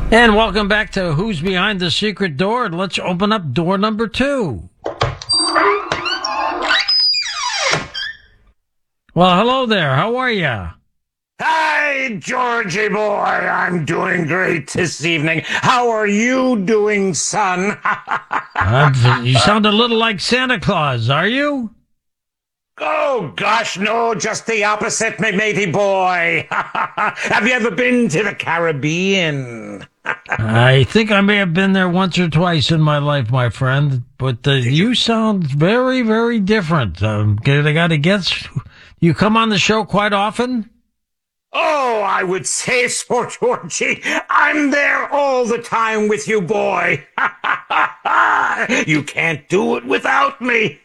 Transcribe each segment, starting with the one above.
And welcome back to Who's Behind the Secret Door. Let's open up door number 2. Well, hello there. How are you? Hi, Georgie boy. I'm doing great this evening. How are you doing, son? You sound a little like Santa Claus, are you? Oh, gosh, no, just the opposite, my matey boy. Have you ever been to the Caribbean? I think I may have been there once or twice in my life, my friend, but you sound very, very different. I got to guess, you come on the show quite often? Oh, I would say so, Georgie. I'm there all the time with you, boy. You can't do it without me.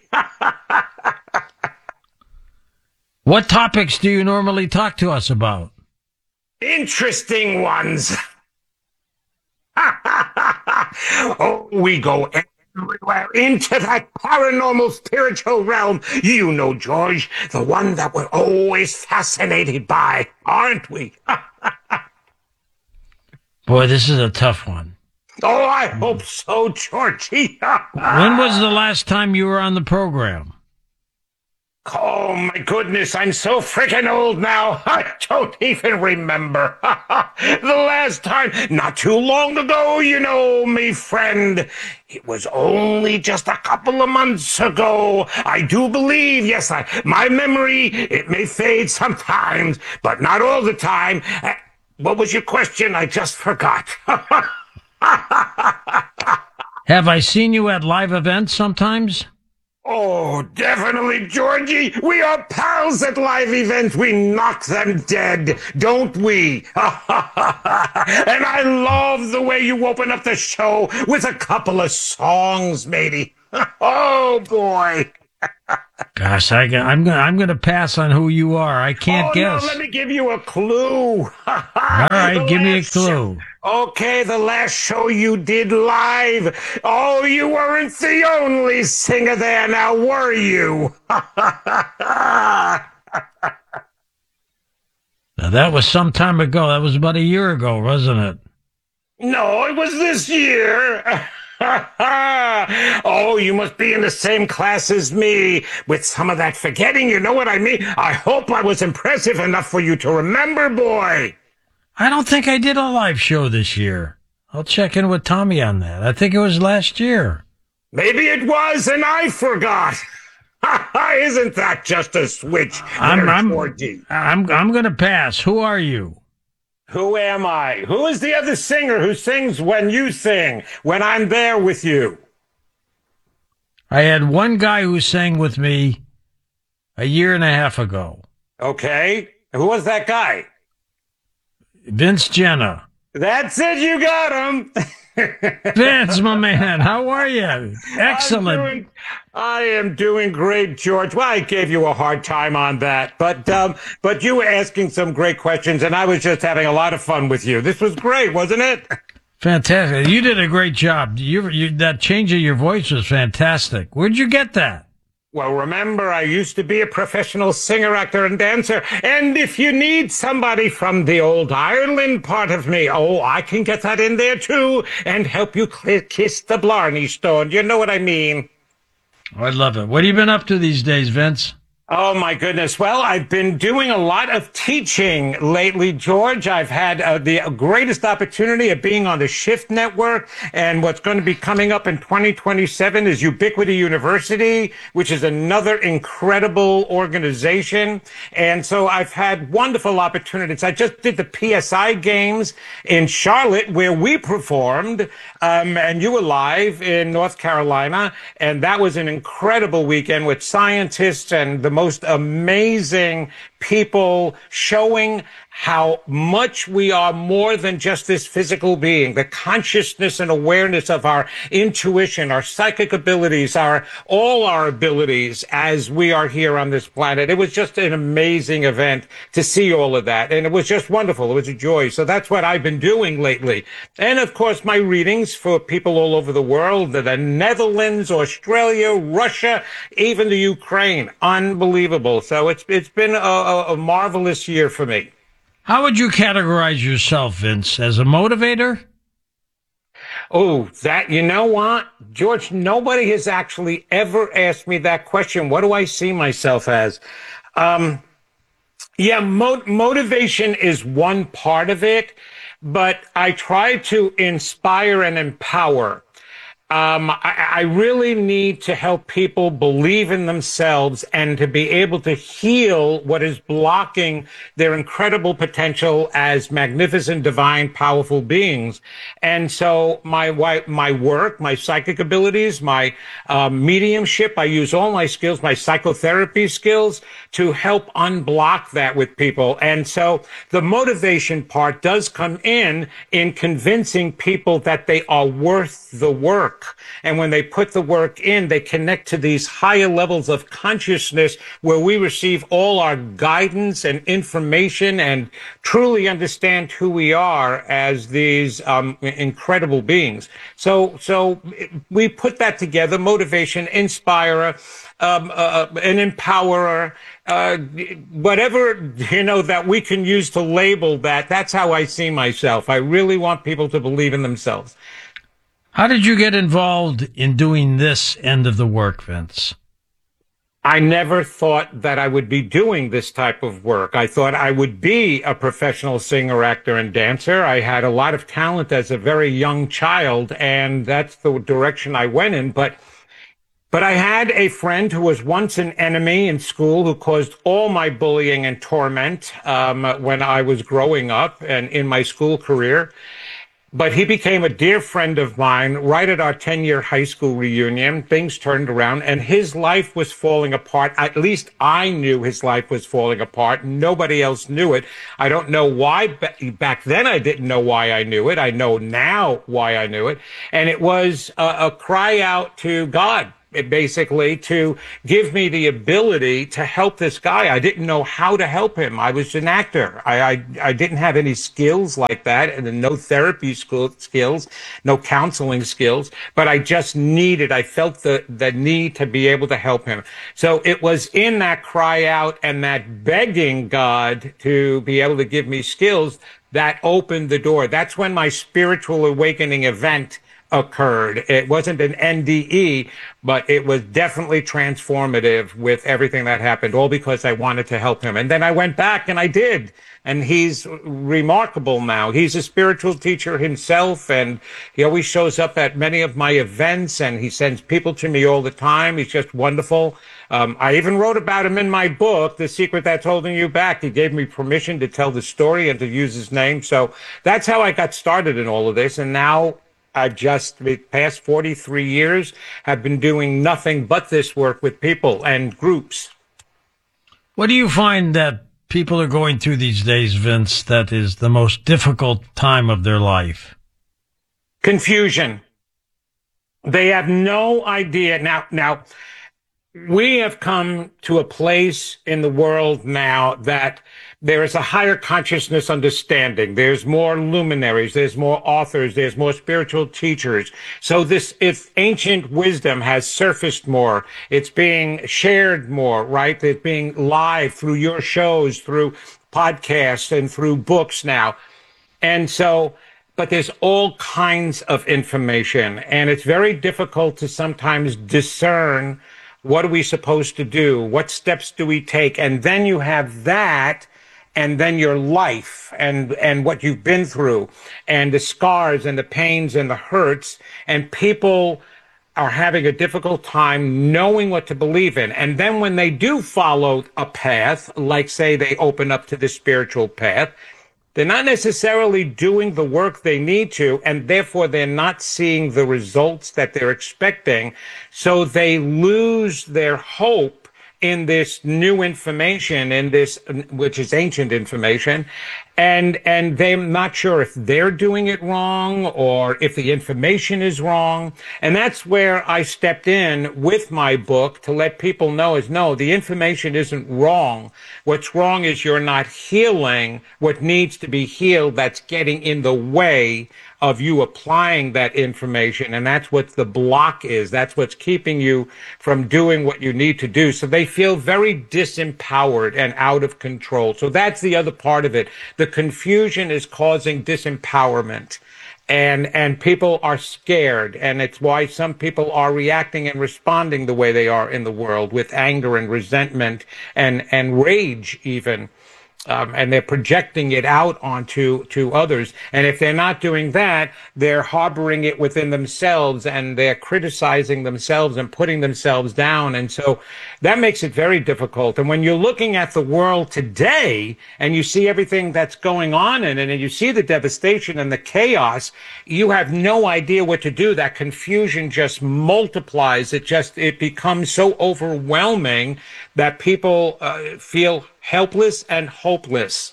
What topics do you normally talk to us about? Interesting ones. Oh, we go everywhere into that paranormal spiritual realm. You know, George, the one that we're always fascinated by, aren't we? Boy, this is a tough one. Oh, I hope so, Georgie. When was the last time you were on the program? Oh, my goodness, I'm so freaking old now. I don't even remember. The last time, not too long ago, you know, me friend. It was only just a couple of months ago. I do believe, yes, my memory, it may fade sometimes, but not all the time. What was your question? I just forgot. Have I seen you at live events sometimes? Oh, definitely, Georgie. We are pals at live events. We knock them dead, don't we? And I love the way you open up the show with a couple of songs, matey. Oh, boy. Gosh, I'm gonna pass on who you are. I can't guess. No, let me give you a clue. All right, give me a clue. Okay, the last show you did live. Oh, you weren't the only singer there, now were you? Now, that was some time ago. That was about a year ago, wasn't it? No, it was this year. Oh, you must be in the same class as me with some of that forgetting, you know what I mean? I hope I was impressive enough for you to remember, boy. I don't think I did a live show this year. I'll check in with Tommy on that. I think it was last year. Maybe it was, and I forgot. Isn't that just a switch? I'm going to pass. Who are you? Who am I? Who is the other singer who sings when you sing, when I'm there with you? I had one guy who sang with me a year and a half ago. Okay. Who was that guy? Vince Jenna. That's it. You got him. Vince, my man, how are you? Excellent. I am doing great, George. Well, I gave you a hard time on that, but you were asking some great questions, and I was just having a lot of fun with you. This was great, wasn't it? Fantastic. You did a great job. That change of your voice was fantastic. Where'd you get that? Well, remember, I used to be a professional singer, actor, and dancer. And if you need somebody from the old Ireland part of me, oh, I can get that in there too and help you kiss the Blarney Stone. You know what I mean? I love it. What have you been up to these days, Vince? Oh, my goodness. Well, I've been doing a lot of teaching lately, George. I've had the greatest opportunity of being on the Shift Network. And what's going to be coming up in 2027 is Ubiquity University, which is another incredible organization. And so I've had wonderful opportunities. I just did the PSI Games in Charlotte, where we performed, and you were live in North Carolina. And that was an incredible weekend with scientists and the most amazing people showing how much we are more than just this physical being, the consciousness and awareness of our intuition, our psychic abilities, all our abilities as we are here on this planet. It was just an amazing event to see all of that. And it was just wonderful. It was a joy. So that's what I've been doing lately. And of course, my readings for people all over the world, the Netherlands, Australia, Russia, even the Ukraine. Unbelievable. So it's been a marvelous year for me. How would you categorize yourself, Vince? As a motivator? Oh, that, you know what, George, nobody has actually ever asked me that question. What do I see myself as? Um, yeah, motivation is one part of it, but I try to inspire and empower. I really need to help people believe in themselves and to be able to heal what is blocking their incredible potential as magnificent, divine, powerful beings. And so my work, my psychic abilities, my mediumship, I use all my skills, my psychotherapy skills to help unblock that with people. And so the motivation part does come in convincing people that they are worth the work. And when they put the work in, they connect to these higher levels of consciousness where we receive all our guidance and information and truly understand who we are as these incredible beings. So we put that together: motivation, inspirer, an empowerer, whatever, that we can use to label that. That's how I see myself. I really want people to believe in themselves. How did you get involved in doing this end of the work, Vince? I never thought that I would be doing this type of work. I thought I would be a professional singer, actor, and dancer. I had a lot of talent as a very young child, and that's the direction I went in. But I had a friend who was once an enemy in school who caused all my bullying and torment when I was growing up and in my school career. But he became a dear friend of mine right at our 10-year high school reunion. Things turned around and his life was falling apart. At least I knew his life was falling apart. Nobody else knew it. I don't know why. Back then, I didn't know why I knew it. I know now why I knew it. And it was a cry out to God, basically, to give me the ability to help this guy. I didn't know how to help him. I was an actor. I didn't have any skills like that, and no therapy skills, no counseling skills, but I just I felt the need to be able to help him. So it was in that cry out and that begging God to be able to give me skills that opened the door. That's when my spiritual awakening event occurred. It wasn't an NDE, but it was definitely transformative with everything that happened, all because I wanted to help him. And then I went back and I did. And he's remarkable now. He's a spiritual teacher himself, and he always shows up at many of my events, and he sends people to me all the time. He's just wonderful. I even wrote about him in my book, The Secret That's Holding You Back. He gave me permission to tell the story and to use his name. So that's how I got started in all of this. And now I've just, the past 43 years, have been doing nothing but this work with people and groups. What do you find that people are going through these days, Vince, that is the most difficult time of their life? Confusion. They have no idea. Now, we have come to a place in the world now that there is a higher consciousness understanding. There's more luminaries, there's more authors, there's more spiritual teachers. So if ancient wisdom has surfaced more, it's being shared more, right? It's being live through your shows, through podcasts, and through books now. And so, but there's all kinds of information, and it's very difficult to sometimes discern what are we supposed to do? What steps do we take? And then you have that, and then your life and what you've been through and the scars and the pains and the hurts, and people are having a difficult time knowing what to believe in. And then when they do follow a path, like say they open up to the spiritual path, they're not necessarily doing the work they need to, and therefore they're not seeing the results that they're expecting. So they lose their hope in this new information, in this, which is ancient information, and they're not sure if they're doing it wrong or if the information is wrong. And that's where I stepped in with my book to let people know is, no, the information isn't wrong. What's wrong is you're not healing what needs to be healed. That's getting in the way of you applying that information. And that's what the block is. That's what's keeping you from doing what you need to do. So they feel very disempowered and out of control. So that's the other part of it. The confusion is causing disempowerment. and people are scared, and it's why some people are reacting and responding the way they are in the world, with anger and resentment and rage even. And they're projecting it out onto to others. And if they're not doing that, they're harboring it within themselves, and they're criticizing themselves and putting themselves down. And so that makes it very difficult. And when you're looking at the world today and you see everything that's going on in it, and you see the devastation and the chaos, you have no idea what to do. That confusion just multiplies. It becomes so overwhelming that people feel helpless and hopeless.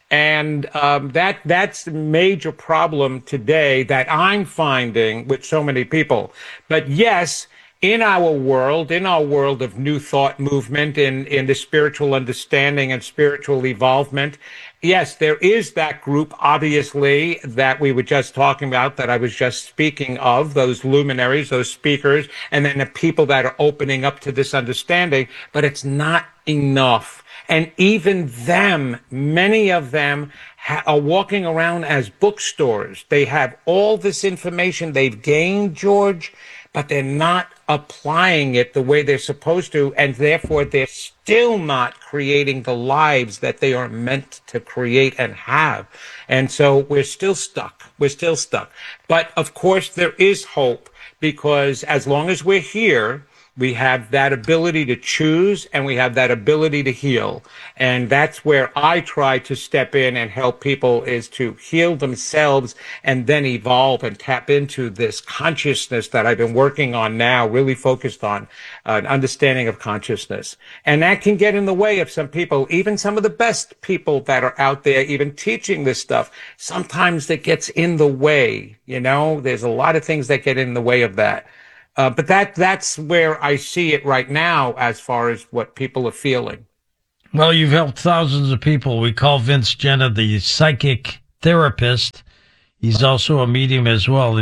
And that's the major problem today that I'm finding with so many people. But yes, in our world of New Thought movement, in the spiritual understanding and spiritual evolvement, yes, there is that group, obviously, that we were just talking about, that I was just speaking of, those luminaries, those speakers, and then the people that are opening up to this understanding, but it's not enough. And even them, many of them are walking around as bookstores. They have all this information they've gained, George, but they're not applying it the way they're supposed to, and therefore they're still not creating the lives that they are meant to create and have. And so we're still stuck. We're still stuck. But of course there is hope, because as long as we're here, we have that ability to choose, and we have that ability to heal. And that's where I try to step in and help people, is to heal themselves and then evolve and tap into this consciousness that I've been working on now, really focused on an understanding of consciousness. And that can get in the way of some people, even some of the best people that are out there, even teaching this stuff. Sometimes it gets in the way, there's a lot of things that get in the way of that. But that's where I see it right now as far as what people are feeling. Well, you've helped thousands of people. We call Vince Jenna the psychic therapist. He's also a medium as well.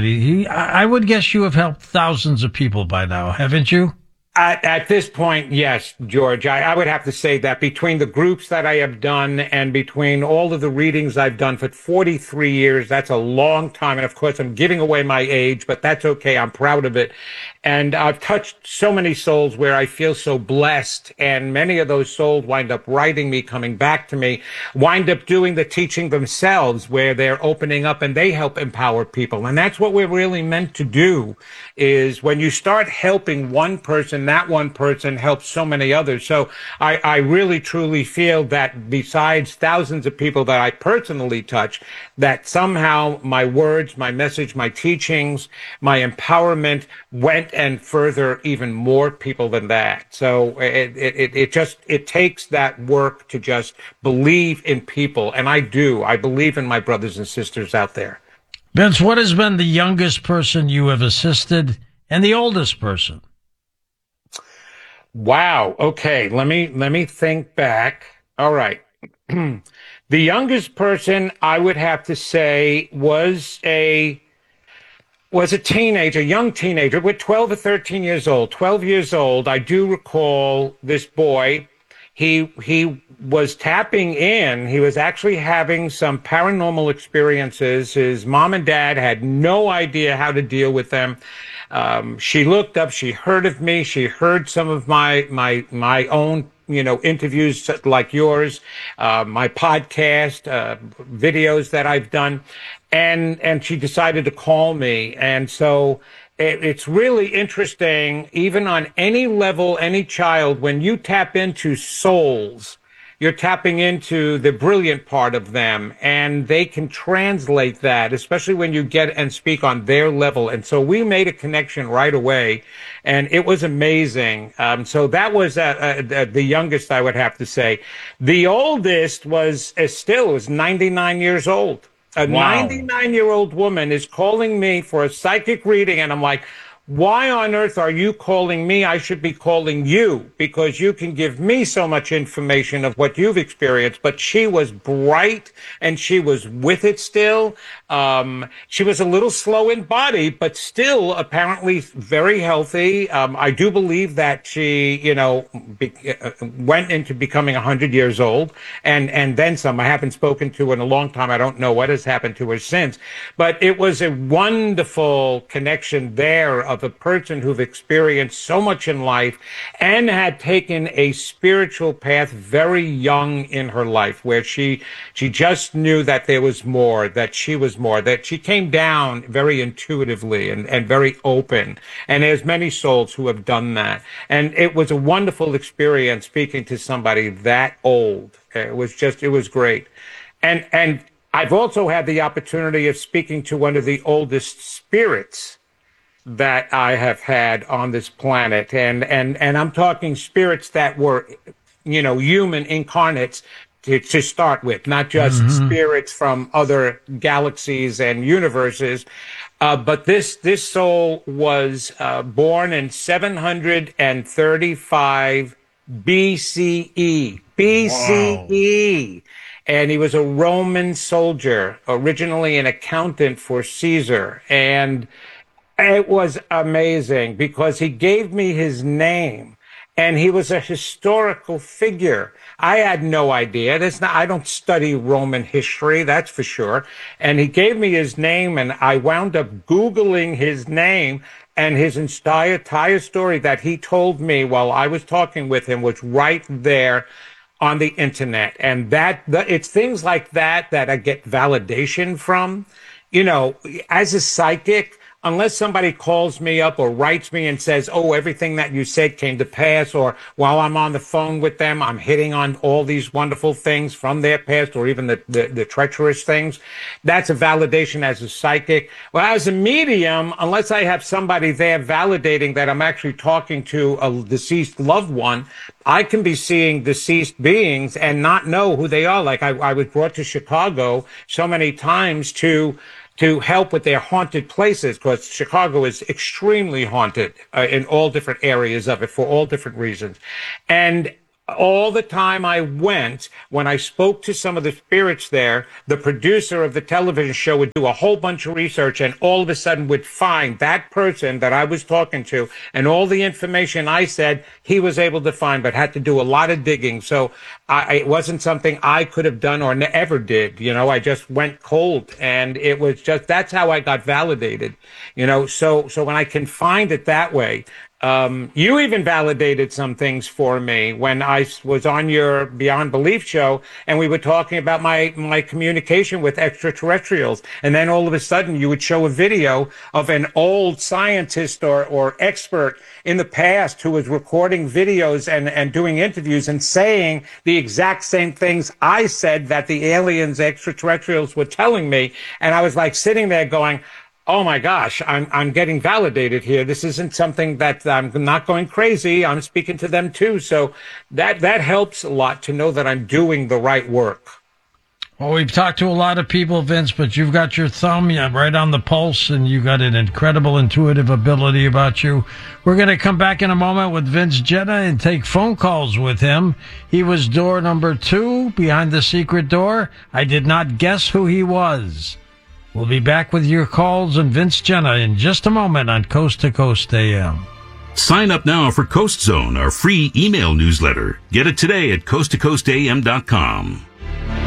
I would guess you have helped thousands of people by now, haven't you? At this point, yes, George. I would have to say that between the groups that I have done and between all of the readings I've done for 43 years, that's a long time. And of course, I'm giving away my age, but that's okay. I'm proud of it. And I've touched so many souls where I feel so blessed. And many of those souls wind up writing me, coming back to me, wind up doing the teaching themselves, where they're opening up and they help empower people. And that's what we're really meant to do, is when you start helping one person, that one person helps so many others. So I really truly feel that besides thousands of people that I personally touch, that somehow my words, my message, my teachings, my empowerment went and further even more people than that. So it takes that work to just believe in people. And I do. I believe in my brothers and sisters out there. Vince, what has been the youngest person you have assisted and the oldest person? Wow. Okay. Let me think back. All right. The youngest person I would have to say was a teenager, young teenager. We're 12 or 13 years old. 12 years old. I do recall this boy. He was tapping in. He was actually having some paranormal experiences. His mom and dad had no idea how to deal with them. She looked up, she heard of me, she heard some of my own, interviews like yours, my podcast, videos that I've done, and she decided to call me. And so it's really interesting, even on any level, any child, when you tap into souls, you're tapping into the brilliant part of them, and they can translate that, especially when you get and speak on their level. And so we made a connection right away, and it was amazing. So that was the youngest, I would have to say. The oldest was 99 years old. A 99-year-old woman is calling me for a psychic reading, and I'm like, why on earth are you calling me? I should be calling you because you can give me so much information of what you've experienced. But she was bright and she was with it still. She was a little slow in body, but still apparently very healthy. I do believe that she, went into becoming 100 years old and then some. I haven't spoken to her in a long time. I don't know what has happened to her since, but it was a wonderful connection there of a person who've experienced so much in life and had taken a spiritual path very young in her life, where she just knew that there was more, that she was more, that she came down very intuitively and very open. And there's many souls who have done that. And it was a wonderful experience speaking to somebody that old. It was great. And I've also had the opportunity of speaking to one of the oldest spirits that I have had on this planet. And I'm talking spirits that were, human incarnates to start with, not just spirits from other galaxies and universes. But this soul was born in 735 BCE. BCE. Wow. And he was a Roman soldier, originally an accountant for Caesar. And it was amazing because he gave me his name and he was a historical figure. I had no idea. I don't study Roman history, that's for sure. And he gave me his name and I wound up Googling his name, and his entire story that he told me while I was talking with him was right there on the internet. And it's things like that I get validation from. As a psychic, unless somebody calls me up or writes me and says, oh, everything that you said came to pass, or while I'm on the phone with them, I'm hitting on all these wonderful things from their past, or even the treacherous things, that's a validation as a psychic. Well, as a medium, unless I have somebody there validating that I'm actually talking to a deceased loved one, I can be seeing deceased beings and not know who they are. Like I was brought to Chicago so many times to help with their haunted places, because Chicago is extremely haunted in all different areas of it for all different reasons. And all the time I went, when I spoke to some of the spirits there, the producer of the television show would do a whole bunch of research and all of a sudden would find that person that I was talking to, and all the information I said he was able to find, but had to do a lot of digging. So it wasn't something I could have done or ever did. I just went cold, and it was that's how I got validated. So when I can find it that way. You even validated some things for me when I was on your Beyond Belief show, and we were talking about my communication with extraterrestrials. And then all of a sudden you would show a video of an old scientist or expert in the past who was recording videos and doing interviews and saying the exact same things I said that the aliens, extraterrestrials were telling me. And I was like sitting there going, oh my gosh, I'm getting validated here. This isn't something that I'm not going crazy. I'm speaking to them too. So that helps a lot to know that I'm doing the right work. Well, we've talked to a lot of people, Vince, but you've got your thumb right on the pulse, and you've got an incredible intuitive ability about you. We're going to come back in a moment with Vince Genna and take phone calls with him. He was door number 2 behind the secret door. I did not guess who he was. We'll be back with your calls and Vince Genna in just a moment on Coast to Coast AM. Sign up now for Coast Zone, our free email newsletter. Get it today at coasttocoastam.com.